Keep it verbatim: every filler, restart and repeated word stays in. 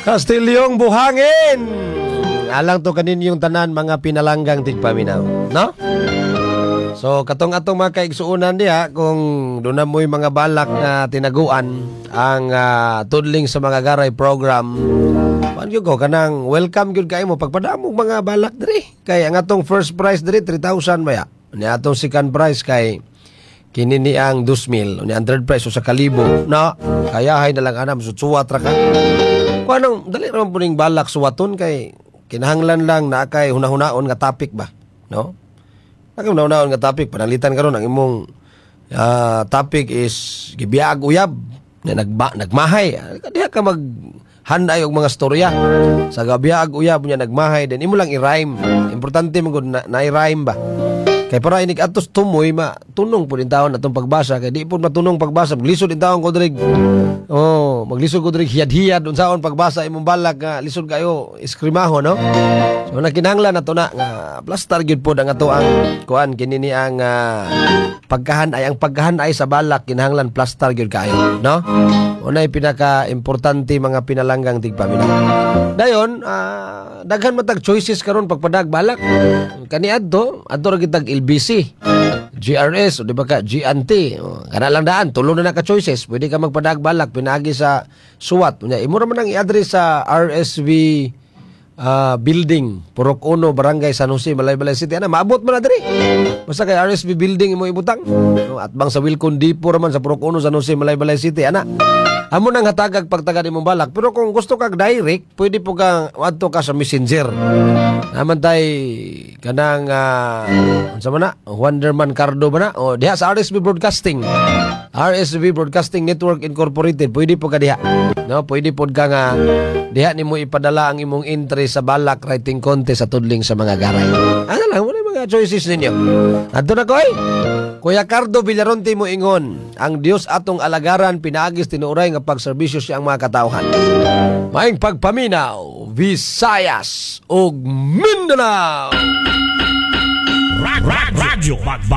Kastilyong buhangin. Alang to kanin yung tanan mga pinalanggang tigpaminaw, no? So katong atong mga kaigsuunan diha kung doon na mo'y mga balak na tinaguan ang uh, tudling sa mga garay program. Paano yun ko kanang welcome yun kayo mo pagpadamog mga balak diri. Kay ang atong first prize diri three thousand maya. Ni atong second prize kay kini ni ang two thousand. Ni ang third prize sa kalibo. No, kayahay na lang anam susuwat ra ka. Paano dali naman puning balak suwaton kay kinahanglan lang na kay hunahunahon nga topic ba, no? Ang naon-naon nga topic panalitan karon ang imong uh, topic is gibiag uyab na nagba nagmahay. Diha ka mag hanay og mga storya. Sa gabiag uyab nya nagmahay then imo lang i-rhyme. Importante man gud na, na i-rhyme ba. Kay para inig atos tumoy ma tunong pud in taon atong pagbasa kay di pud matunong pagbasa lisod in taon ko diri. Oh, maglisod ko diri hiyad-hiyad unsaon pagbasa imong balak nga lisod kayo iskrimaho no. So nakinahanglan nato na nga plastar gyud pod ang ato ang kuan kini ni ang uh, pagkahan ay ang pagkahan ay sa balak kinahanglan plastar gyud kayo no. Unay pinaka importante mga pinalanggang tigpaminaw. Dayon uh, daghan matag choices karon pagpadag balak. Kani adto adto ra kitag L B C, G R S o di ba ka G N T. O, kana lang daan tulo na na ka choices. Pwede ka magpadag balak pinagi sa suwat. Unya imo ra man ang i-address sa R S V uh, building Purok Uno Barangay San Jose Malaybalay City ana maabot man na diri. Basta kay R S V building imo ibutang. No, at bang sa Wilcon Depot ra man sa Purok Uno San Jose Malaybalay City ana. Amo nang hatagag pagtagad imong balak. Pero kung gusto kag direct, pwede po kang adto ka sa Messenger. Naman tay kanang uh, unsa man na? Wonderman Cardo ba na? O diha sa R S V Broadcasting. R S V Broadcasting Network Incorporated. Pwede po ka diha. No, pwede po ka nga diha nimo ipadala ang imong entry sa balak writing contest sa tudling sa mga garay. Ano lang mo mga choices ninyo. Adto na koy. Kuya Cardo Villaronte mo ingon, ang Dios atong alagaran pinaagis tinuoray nga pagserbisyo siyang mga katawhan. Maing pagpaminaw, Visayas ug Mindanao. Radyo Magba